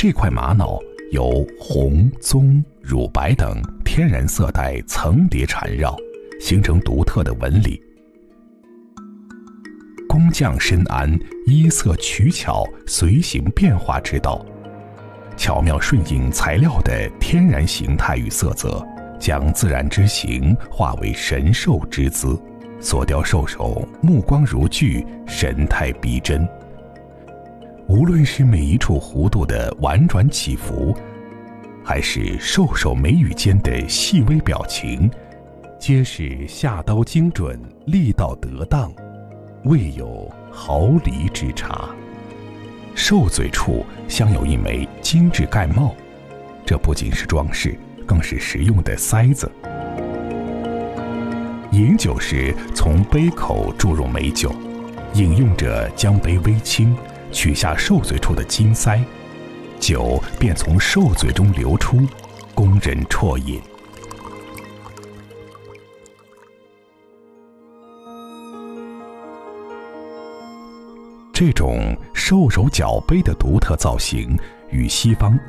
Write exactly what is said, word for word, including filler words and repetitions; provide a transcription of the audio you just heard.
这块玛瑙由红、棕、乳白等天然色带层叠缠绕，形成独特的纹理。工匠深谙衣色取巧、随形变化之道，巧妙顺应材料的天然形态与色泽，将自然之形化为神兽之姿，所雕兽首目光如炬，神态逼真。无论是每一处弧度的婉转起伏，还是兽首眉宇间的细微表情，皆是下刀精准，力道得当，未有毫厘之差。兽嘴处镶有一枚精致盖帽，这不仅是装饰，更是实用的塞子。饮酒时从杯口注入美酒，饮用者将杯微倾，取下兽嘴处的金塞，酒便从兽嘴中流出，供人啜饮。这种兽首脚杯的独特造型与西方